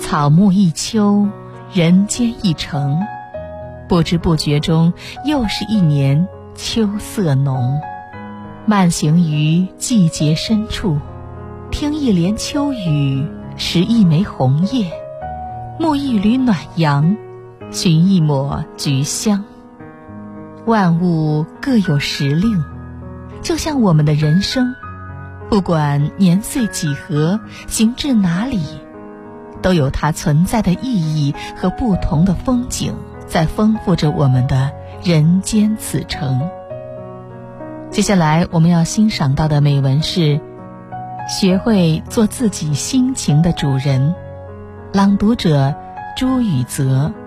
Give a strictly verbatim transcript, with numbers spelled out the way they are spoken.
草木一秋，人间一程，不知不觉中又是一年秋色浓。慢行于季节深处，听一帘秋雨，拾一枚红叶，沐一缕暖阳，寻一抹菊香。万物各有时令，就像我们的人生，不管年岁几何，行至哪里，都有它存在的意义和不同的风景，在丰富着我们的人间此程。接下来我们要欣赏到的美文是学会做自己心情的主人，朗读者朱雨泽。